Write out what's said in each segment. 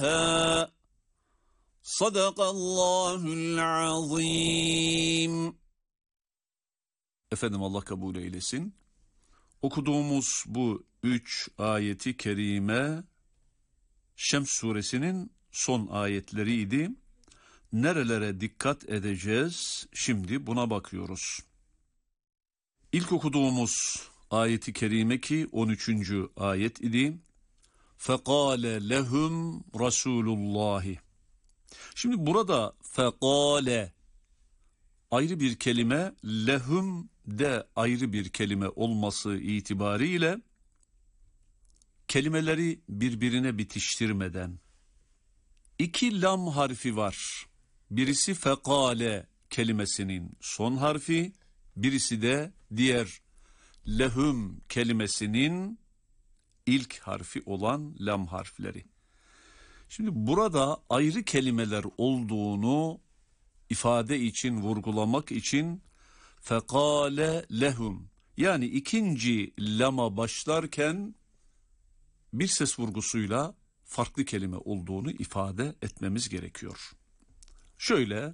Sadakallahul azim. Efendim Allah kabul eylesin. Okuduğumuz bu 3 ayeti kerime Şems suresinin son ayetleriydi. Nerelere dikkat edeceğiz? Şimdi buna bakıyoruz. İlk okuduğumuz ayeti kerime ki 13. ayet idi. Fekale lehum Resulullahi. Şimdi burada fekale ayrı bir kelime, lehum de ayrı bir kelime olması itibariyle kelimeleri birbirine bitiştirmeden iki lam harfi var. Birisi fekale kelimesinin son harfi, birisi de diğer lehum kelimesinin ilk harfi olan lam harfleri. Şimdi burada ayrı kelimeler olduğunu ifade için, vurgulamak için fekale lehum, yani ikinci lama başlarken bir ses vurgusuyla farklı kelime olduğunu ifade etmemiz gerekiyor. Şöyle,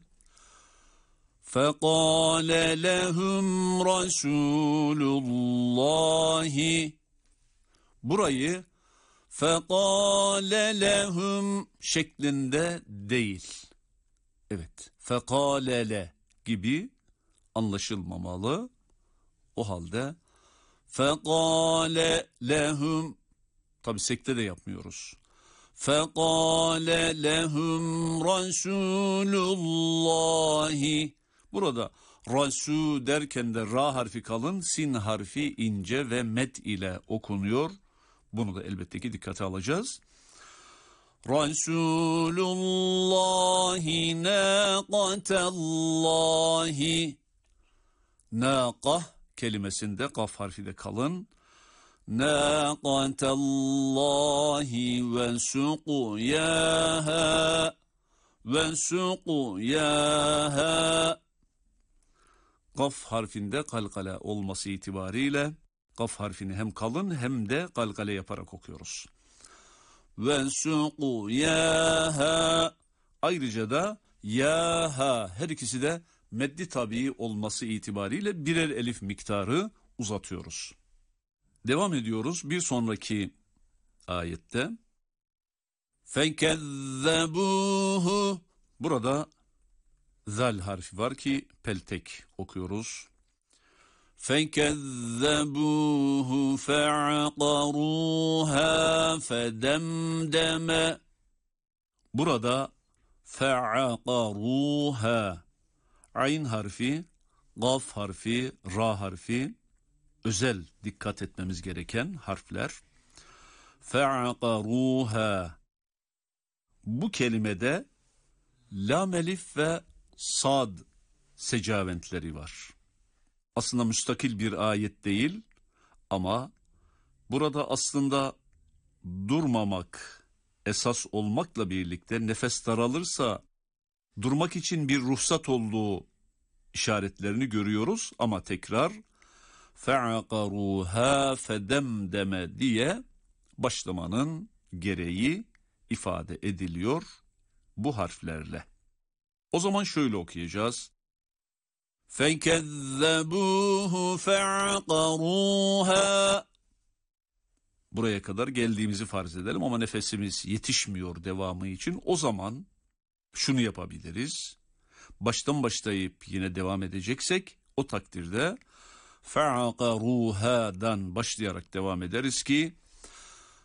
fekale lehum Resulullahi, burayı fekale lehum şeklinde değil. Evet, fekalele gibi anlaşılmamalı. O halde fekale lehum, tabi sekte de yapmıyoruz. Fekale lehum Resulullahi. Burada Resul derken de ra harfi kalın, sin harfi ince ve met ile okunuyor. Bunu da elbette ki dikkate alacağız. Resulullahi nâqatallahi. Nâqah kelimesinde kaf harfi de kalın. Nâqatallahi ve suqyâhâ. Ve suqyâhâ. Kaf harfinde kalkale olması itibariyle kaf harfini hem kalın hem de kalkale yaparak okuyoruz. Ve suqyâhâ. Ayrıca da yâhâ, her ikisi de meddi tabii olması itibariyle birer elif miktarı uzatıyoruz. Devam ediyoruz bir sonraki ayette. Fekezzebûhu. Burada zal harfi var ki peltek okuyoruz. Fekezzebûhu fe'aqarûhâ fedemdeme. Burada fe'aqarûhâ, ayn harfi, gaf harfi, ra harfi özel dikkat etmemiz gereken harfler. Fe'aqarûhâ. Bu kelimede lam elif ve sad secaventleri var. Aslında müstakil bir ayet değil ama burada aslında durmamak esas olmakla birlikte nefes daralırsa durmak için bir ruhsat olduğu işaretlerini görüyoruz ama tekrar fe'aqarûhâ fedemdeme diye başlamanın gereği ifade ediliyor bu harflerle. O zaman şöyle okuyacağız. فَكَذَّبُوهُ فَعَقَرُوهَا. Buraya kadar geldiğimizi farz edelim ama nefesimiz yetişmiyor devamı için. O zaman şunu yapabiliriz. Baştan başlayıp yine devam edeceksek o takdirde فَعَقَرُوهَa'dan başlayarak devam ederiz ki